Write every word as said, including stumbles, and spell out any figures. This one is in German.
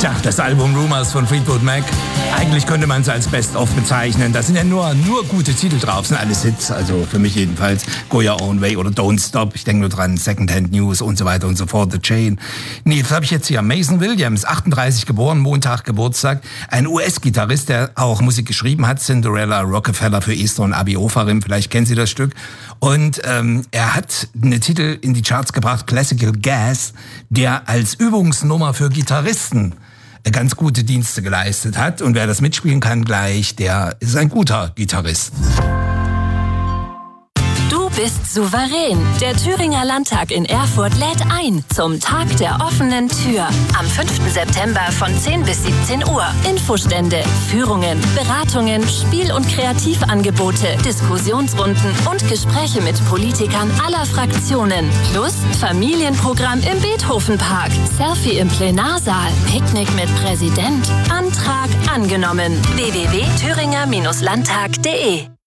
Tja, das Album Rumors von Fleetwood Mac, eigentlich könnte man es als Best-of bezeichnen. Da sind ja nur, nur gute Titel drauf, sind alles Hits, also für mich jedenfalls. Go Your Own Way oder Don't Stop, ich denke nur dran, Secondhand News und so weiter und so fort, The Chain. Nee, jetzt habe ich jetzt hier Mason Williams, achtunddreißig geboren, Montag Geburtstag. Ein U S-Gitarrist, der auch Musik geschrieben hat, Cinderella, Rockefeller für Esther und Abi Ofarim, vielleicht kennen Sie das Stück. Und ähm, er hat eine Titel in die Charts gebracht, Classical Gas, der als Übungsnummer für Gitarristen ganz gute Dienste geleistet hat. Und wer das mitspielen kann gleich, der ist ein guter Gitarrist. Du bist souverän. Der Thüringer Landtag in Erfurt lädt ein zum Tag der offenen Tür. Am fünften September von zehn bis siebzehn Uhr. Infostände, Führungen, Beratungen, Spiel- und Kreativangebote, Diskussionsrunden und Gespräche mit Politikern aller Fraktionen. Plus Familienprogramm im Beethovenpark, Selfie im Plenarsaal, Picknick mit Präsident. Antrag angenommen. w w w punkt thüringer Bindestrich landtag punkt de